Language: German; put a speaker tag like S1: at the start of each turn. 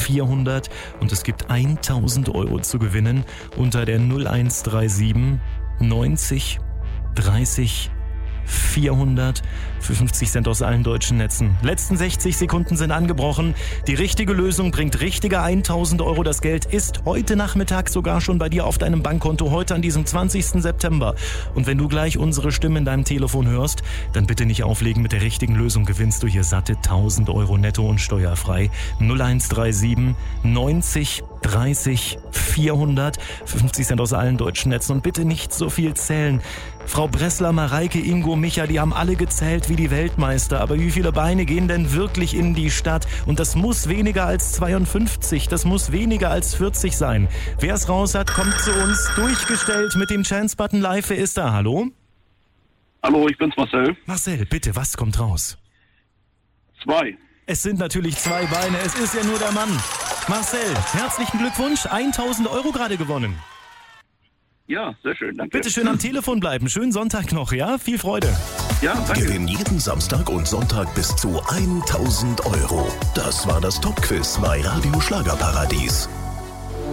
S1: 400 und es gibt 1000 Euro zu gewinnen unter der 0137 90 30 400 für 50 Cent aus allen deutschen Netzen. Letzten 60 Sekunden sind angebrochen. Die richtige Lösung bringt richtige 1000 Euro. Das Geld ist heute Nachmittag sogar schon bei dir auf deinem Bankkonto, heute an diesem 20. September. Und wenn du gleich unsere Stimme in deinem Telefon hörst, dann bitte nicht auflegen. Mit der richtigen Lösung gewinnst du hier satte 1000 Euro netto und steuerfrei. 0137 90 30 400 für 50 Cent aus allen deutschen Netzen. Und bitte nicht so viel zählen. Frau Bressler, Mareike, Ingo, Micha, die haben alle gezählt wie die Weltmeister. Aber wie viele Beine gehen denn wirklich in die Stadt? Und das muss weniger als 52, das muss weniger als 40 sein. Wer es raus hat, kommt zu uns, durchgestellt mit dem Chance-Button live. Wer ist da? Hallo?
S2: Hallo, ich bin's Marcel.
S1: Marcel, bitte, was kommt raus?
S2: 2.
S1: Es sind natürlich 2 Beine, es ist ja nur der Mann. Marcel, herzlichen Glückwunsch, 1000 Euro gerade gewonnen.
S2: Ja, sehr schön, danke.
S1: Bitte schön am Telefon bleiben. Schönen Sonntag noch, ja? Viel Freude.
S2: Ja, danke.
S3: Gewinn jeden Samstag und Sonntag bis zu 1000 Euro. Das war das Top-Quiz bei Radio Schlagerparadies.